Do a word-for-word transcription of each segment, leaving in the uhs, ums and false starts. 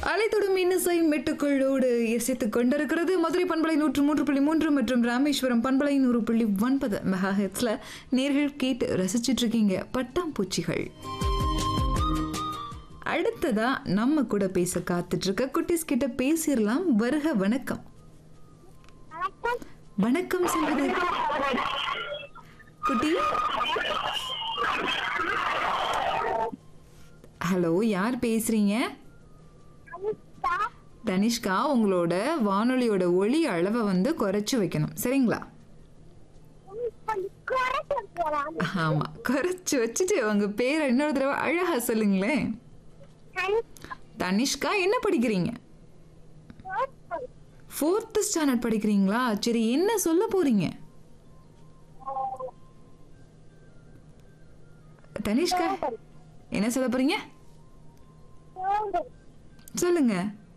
அலைத்தொடும் இன்னிசை மெட்டுக்களோடு இசைத்துக் கொண்டிருக்கிறது மதுரை பண்பலை நூற்று மூன்று புள்ளி மூன்று மற்றும் ராமேஸ்வரம் பண்பலை நூறு புள்ளி ஒன்பது மெகா ஹெட்ஸ்ல நேர்கள் கேட்டு ரசிச்சுட்டு இருக்கீங்க பட்டாம்பூச்சிகள். அடுத்ததா நம்ம கூட பேச காத்துட்டு இருக்க குட்டீஸ் கிட்ட பேசிடலாம். வருக. வணக்கம். வணக்கம் சொல்வது குட்டி. ஹலோ, யார் பேசுறீங்க? தனிஷ்கா, உங்களோட வானொலியோட ஒளி அளவை வந்து குறைச்சு வைக்கணும், சரிங்களா? ஆமா, குறைச்சு வச்சுட்டு உங்க பேரை இன்னொரு தடவை அழகா சொல்லுங்களேன். தனிஷ்கா, என்ன படிக்கிறீங்க? ஃபோர்த் ஸ்டாண்டர்ட் படிக்கிறீங்களா? சரி, என்ன சொல்ல போறீங்க தனிஷ்கா? என்ன சொல்ல போறீங்க சொல்லுங்க.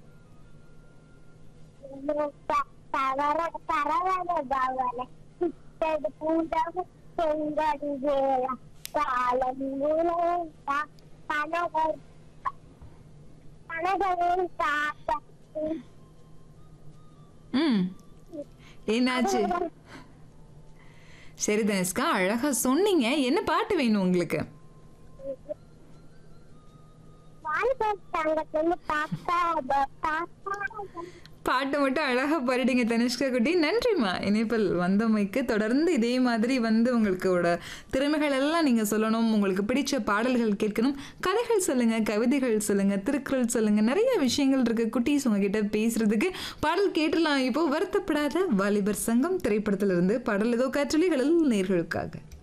ம் என்னாச்சு? சரி தனிஷ்கா, அழகா சொன்னீங்க. என்ன பாட்டு வேணும் உங்களுக்கு? பாட்டு மட்டும் அழகா பாடிடுங்க தனிஷ்கா குட்டி. நன்றிம்மா இணைப்பில் வந்தமைக்கு. தொடர்ந்து இதே மாதிரி வந்து உங்களோட திறமைகள் எல்லாம் நீங்க சொல்லணும். உங்களுக்கு பிடிச்ச பாடல்கள் கேட்கணும், கதைகள் சொல்லுங்க, கவிதைகள் சொல்லுங்க, திருக்குறள் சொல்லுங்க. நிறைய விஷயங்கள் இருக்கு குட்டீஸ் உங்ககிட்ட பேசுறதுக்கு. பாடல் கேட்டுலாம். இப்போ வருத்தப்படாத வாலிபர் சங்கம் திரைப்படத்திலிருந்து பாடல் ஏதோ காற்றொலிகளில் நேர்களுக்காக.